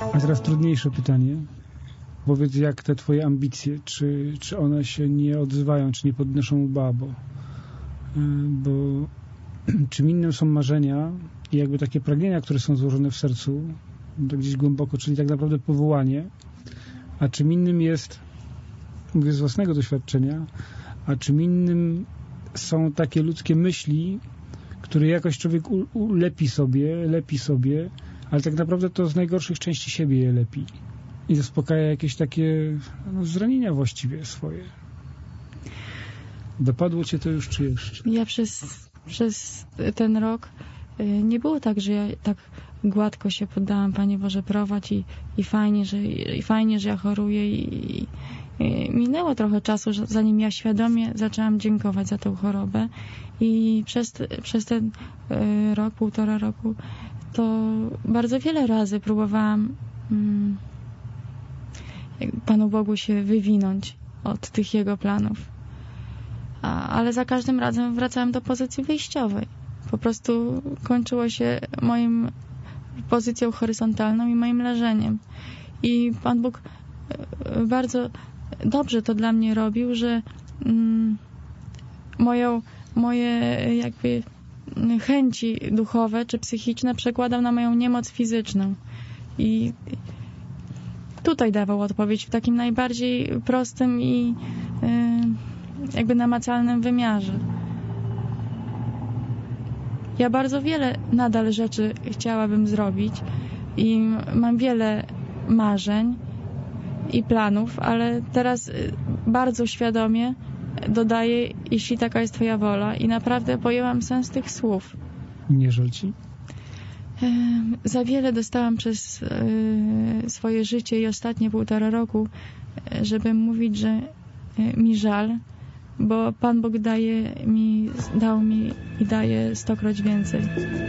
A teraz trudniejsze pytanie. Powiedz, jak te twoje ambicje, czy one się nie odzywają, czy nie podnoszą łba, bo czym innym są marzenia i jakby takie pragnienia, które są złożone w sercu, to gdzieś głęboko, czyli tak naprawdę powołanie, a czym innym jest, mówię z własnego doświadczenia, a czym innym są takie ludzkie myśli, które jakoś człowiek lepi sobie, ale tak naprawdę to z najgorszych części siebie je lepi i zaspokaja jakieś takie zranienia właściwie swoje. Dopadło cię to już, czy jeszcze? Ja przez ten rok nie było tak, że ja tak gładko się poddałam, Panie Boże, prowadź i fajnie, że ja choruję i minęło trochę czasu, zanim ja świadomie zaczęłam dziękować za tę chorobę i przez ten rok, 1,5 roku to bardzo wiele razy próbowałam Panu Bogu się wywinąć od tych Jego planów. Ale za każdym razem wracałem do pozycji wyjściowej. Po prostu kończyło się moją pozycją horyzontalną i moim leżeniem. I Pan Bóg bardzo dobrze to dla mnie robił, że moje jakby chęci duchowe czy psychiczne przekładał na moją niemoc fizyczną. I tutaj dawał odpowiedź w takim najbardziej prostym i jakby namacalnym wymiarze. Ja bardzo wiele nadal rzeczy chciałabym zrobić i mam wiele marzeń i planów, ale teraz bardzo świadomie dodaję, jeśli taka jest Twoja wola, i naprawdę pojęłam sens tych słów. Nie żal ci? Za wiele dostałam przez swoje życie i ostatnie 1,5 roku, żeby mówić, że mi żal, bo Pan Bóg dał mi i daje 100-kroć więcej.